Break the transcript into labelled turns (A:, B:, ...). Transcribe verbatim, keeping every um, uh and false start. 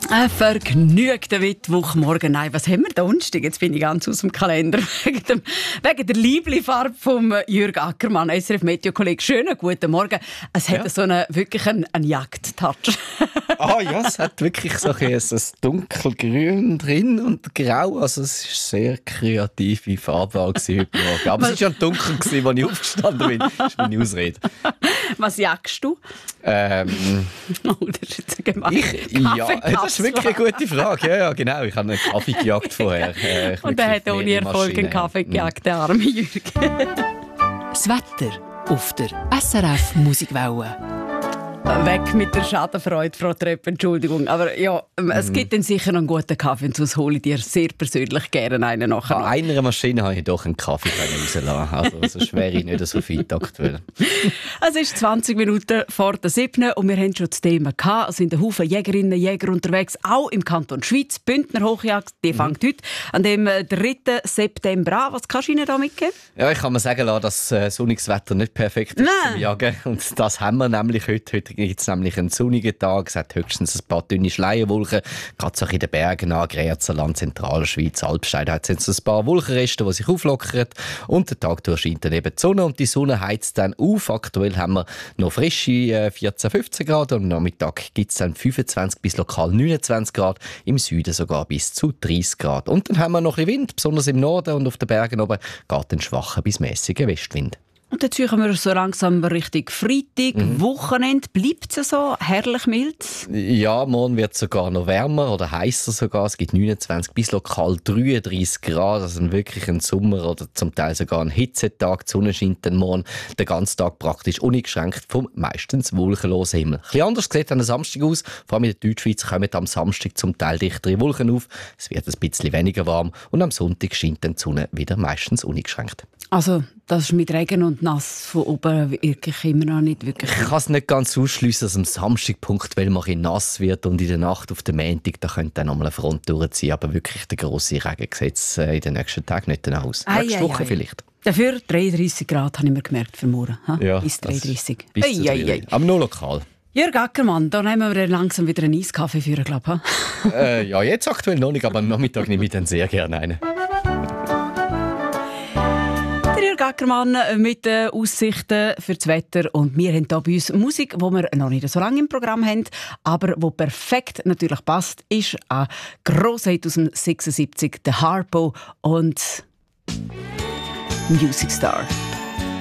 A: Ein vergnügter Mittwochmorgen. Nein, was haben wir Donnerstag? Jetzt bin ich ganz aus dem Kalender. Wegen, dem, wegen der Liebli-Farbe von Jürg Ackermann, S R F-Meteo-Kollege. Schönen guten Morgen. Es hat ja. so einen, wirklich einen, einen Jagd-Touch.
B: Ah ja, es hat wirklich so ein, ein dunkelgrün drin und grau. Also es war sehr kreative Farbwahl heute Morgen. Aber es war ja dunkel, als ich aufgestanden bin. Das ist meine Ausrede.
A: Was jagst du?
B: Ähm,
A: oh, das ist jetzt gemein.
B: Ich, ja, das ist wirklich eine gute Frage. Ja, ja, genau. Ich habe einen Kaffee gejagt vorher. Äh,
A: und er hat ohne Erfolg einen Kaffee gejagt, der arme Jürg.
C: Das Wetter auf der S R F Musikwelle.
A: Weg mit der Schadenfreude, Frau Trepp, Entschuldigung. Aber ja, es gibt dann sicher noch einen guten Kaffee und sonst hole ich dir sehr persönlich gerne einen nachher.
B: An einer Maschine habe ich doch einen Kaffee rauslassen. Also sonst wäre ich nicht so fit aktuell.
A: Es ist zwanzig Minuten vor der siebten und wir haben schon das Thema gehabt. Es sind ein Haufen Jägerinnen und Jäger unterwegs, auch im Kanton Schweiz. Bündner Hochjagd, die mhm. fängt heute an dem dritten September an. Was kannst du ihnen da mitgeben?
B: Ja, ich kann mir sagen lassen, dass äh, sonniges Wetter nicht perfekt ist
A: Nein.
B: zum Jagen. Und das haben wir nämlich heute. Heute gibt es nämlich einen sonnigen Tag. Es hat höchstens ein paar dünne Schleierwolken. Gerade so in den Bergen an, Grenzerland, Zentralschweiz, Alpstein hat es jetzt ein paar Wolkenreste, die sich auflockern. Und der Tag scheint dann eben die Sonne. Und die Sonne heizt dann auf. Aktuell haben wir noch frische äh, vierzehn, fünfzehn Grad. Und am Nachmittag gibt es dann fünfundzwanzig bis lokal neunundzwanzig Grad. Im Süden sogar bis zu dreißig Grad. Und dann haben wir noch ein bisschen Wind, besonders im Norden und auf den Bergen oben geht ein schwacher bis mäßiger Westwind.
A: Und jetzt kommen wir so langsam Richtung Freitag, mhm. Wochenende. Bleibt es so herrlich mild?
B: Ja, morgen wird es sogar noch wärmer oder heißer sogar. Es gibt neunundzwanzig bis lokal dreiunddreißig Grad. Also wirklich ein Sommer oder zum Teil sogar ein Hitzetag. Die Sonne scheint dann morgen den ganzen Tag praktisch uneingeschränkt vom meistens wolkenlosen Himmel. Ein bisschen anders sieht am Samstag aus. Vor allem in der Deutschschweiz kommen am Samstag zum Teil dichtere Wolken auf. Es wird ein bisschen weniger warm und am Sonntag scheint dann die Sonne wieder meistens uneingeschränkt.
A: Also das ist mit Regen und Nass von oben wirklich immer noch nicht wirklich...
B: Ich kann es nicht ganz ausschliessen, dass am Samstag punktuell mal ein nass wird und in der Nacht auf den Montag, da könnte dann noch mal eine Front durchziehen. Aber wirklich der grosse Regen sieht es in den nächsten Tagen nicht danach aus.
A: Ei,
B: Nächste
A: ei,
B: Woche
A: ei.
B: vielleicht.
A: Dafür dreiunddreißig Grad, habe ich mir gemerkt, für morgen.
B: Ja,
A: bis dreiunddreißig.
B: Bis ei, ei, ei. Aber nur lokal.
A: Jürg Ackermann, da nehmen wir langsam wieder einen Eiskaffee für, glaube ich.
B: äh, ja, jetzt aktuell noch nicht, aber am Nachmittag nehme ich dann sehr gerne einen.
A: Jürg Ackermann mit den Aussichten für das Wetter. Und wir haben hier bei uns Musik, die wir noch nicht so lange im Programm haben, aber die perfekt natürlich passt, ist ein grosser Hit aus dem sechsundsiebzig, der Harpo und Music Star.